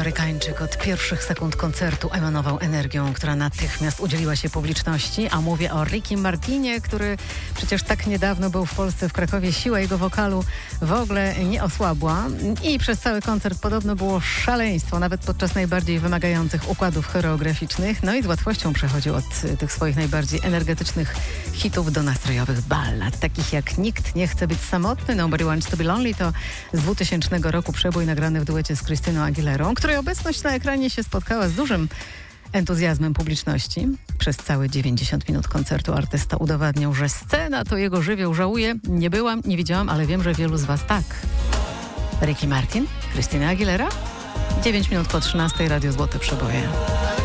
Amerykańczyk od pierwszych sekund koncertu emanował energią, która natychmiast udzieliła się publiczności, a mówię o Rickim Martinie, który przecież tak niedawno był w Polsce, w Krakowie. Siła jego wokalu w ogóle nie osłabła i przez cały koncert podobno było szaleństwo, nawet podczas najbardziej wymagających układów choreograficznych. No i z łatwością przechodził od tych swoich najbardziej energetycznych hitów do nastrojowych ballad, takich jak Nikt nie chce być samotny, Nobody wants to be lonely, to z 2000 roku przebój nagrany w duecie z Christiną Aguilerą, której obecność na ekranie się spotkała z dużym entuzjazmem publiczności. Przez całe 90 minut koncertu artysta udowadniał, że scena to jego żywioł. Żałuję, nie byłam, nie widziałam, ale wiem, że wielu z was tak. Ricky Martin, Christina Aguilera, 9 minut po 13, Radio Złote Przeboje.